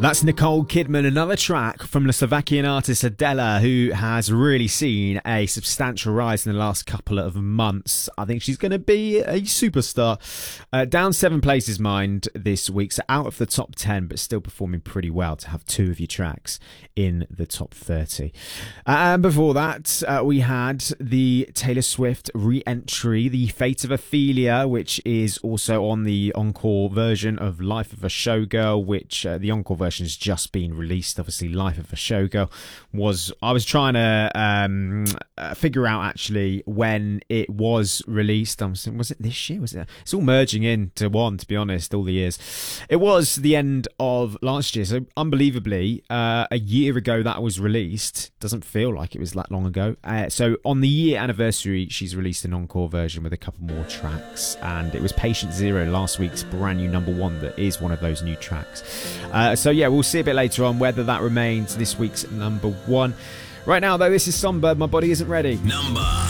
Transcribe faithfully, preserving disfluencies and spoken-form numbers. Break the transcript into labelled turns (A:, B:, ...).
A: That's Nicole Kidman, another track from the Slovakian artist Adela, who has really seen a substantial rise in the last couple of months. I think she's going to be a superstar. Uh, down seven places, mind, this week, so out of the top ten, but still performing pretty well to have two of your tracks in the top thirty. Uh, and before that, uh, we had the Taylor Swift re-entry, The Fate of Ophelia, which is also on the encore version of Life of a Showgirl, which uh, the encore version has just been released. Obviously, Life of a Showgirl was, I was trying to um, uh, figure out actually when it was released. I'm saying, was it this year? Was it? It's all merging into one, to be honest, all the years. It was the end of last year, so unbelievably, uh, a year ago that was released. Doesn't feel like it was that long ago. Uh, so on the year anniversary, she's released an encore version with a couple more tracks, and it was Patient Zero, last week's brand new number one, that is one of those new tracks. Uh, so yeah, we'll see a bit later on whether that remains this week's number one. Right now, though, this is Songbird, My Body Isn't Ready.
B: Number